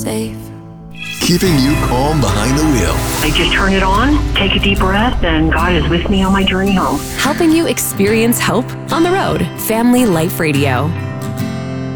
safe. Keeping you calm behind the wheel. I just turn it on, take a deep breath, and God is with me on my journey home. Helping you experience hope on the road. Family Life Radio.